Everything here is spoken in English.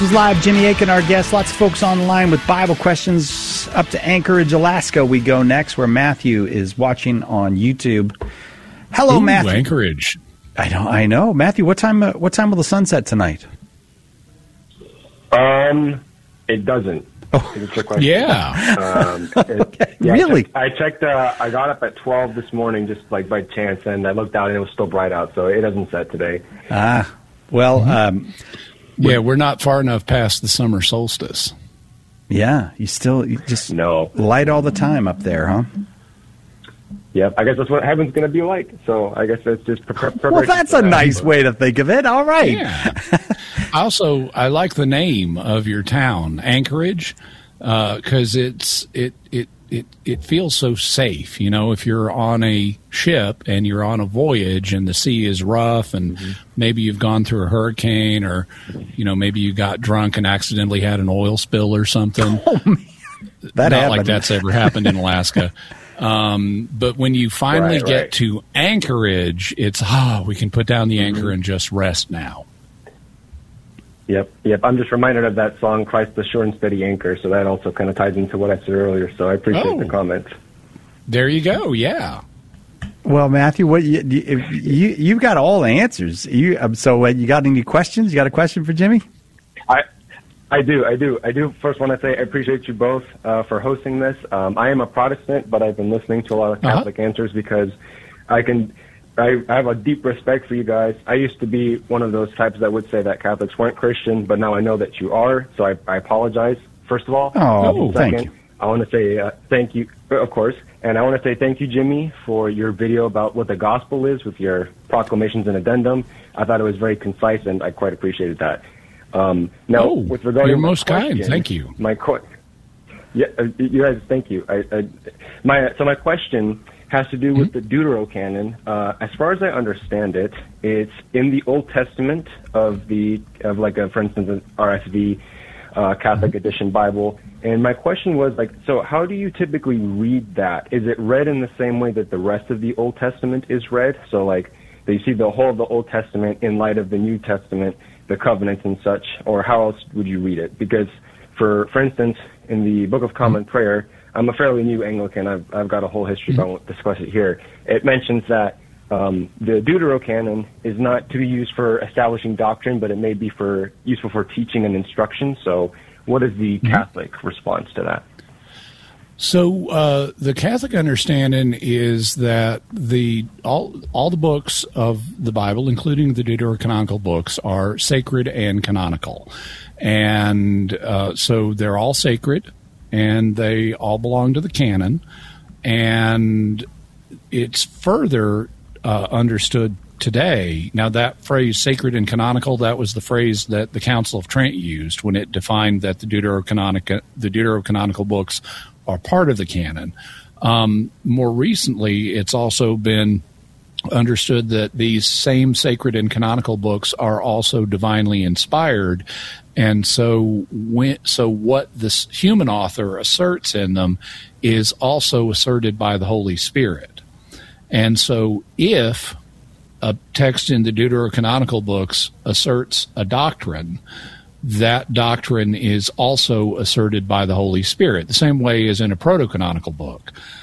Live, Jimmy Akin, our guest. Lots of folks online with Bible questions. Up to Anchorage, Alaska, we go next, where Matthew is watching on YouTube. Hello, Matthew. Anchorage. I know, Matthew. What time will the sun set tonight? It doesn't. Oh, it's a trick question. Yeah. Okay. Yeah, really? I checked. I got up at 12 this morning, just like by chance, and I looked out and it was still bright out, so it doesn't set today. Well. Yeah, we're not far enough past the summer solstice. Yeah, you just light all the time up there, huh? Yep, I guess that's what heaven's going to be like. So I guess that's just well, that's a nice way to think of it. All right. Yeah. I like the name of your town, Anchorage, because it feels so safe. You know, if you're on a ship and you're on a voyage and the sea is rough and maybe you've gone through a hurricane or, you know, maybe you got drunk and accidentally had an oil spill or something. Oh, man. Not like that's ever happened in Alaska. But when you finally get to Anchorage, it's, we can put down the anchor and just rest now. Yep. I'm just reminded of that song, Christ the Sure and Steady Anchor, so that also kind of ties into what I said earlier, so I appreciate the comment. There you go, yeah. Well, Matthew, what you've got all the answers. You got any questions? You got a question for Jimmy? I do. First, want to say I appreciate you both for hosting this. I am a Protestant, but I've been listening to a lot of Catholic answers because I have a deep respect for you guys. I used to be one of those types that would say that Catholics weren't Christian, but now I know that you are, so I apologize, first of all. Oh, second, thank you. I want to say thank you, of course, and I want to say thank you, Jimmy, for your video about what the gospel is with your proclamations and addendum. I thought it was very concise, and I quite appreciated that. Now, with regard you're to most kind. Thank you. You guys, thank you. My question has to do with the Deuterocanon. As far as I understand it, it's in the Old Testament for instance, an RSV Catholic Edition Bible. And my question was, so how do you typically read that? Is it read in the same way that the rest of the Old Testament is read? So, you see the whole of the Old Testament in light of the New Testament, the covenants and such, or how else would you read it? Because, for instance, in the Book of Common Prayer, I'm a fairly new Anglican. I've got a whole history, but I won't discuss it here. It mentions that the Deuterocanon is not to be used for establishing doctrine, but it may be useful for teaching and instruction. So what is the Catholic response to that? So the Catholic understanding is that all the books of the Bible, including the Deuterocanonical books, are sacred and canonical. And so they're all sacred, and they all belong to the canon. And it's further understood today. Now, that phrase, sacred and canonical, that was the phrase that the Council of Trent used when it defined that the Deuterocanonical books are part of the canon. More recently, it's also been understood that these same sacred and canonical books are also divinely inspired. And so what this human author asserts in them is also asserted by the Holy Spirit. And so if a text in the Deuterocanonical books asserts a doctrine, that doctrine is also asserted by the Holy Spirit, the same way as in a proto-canonical book.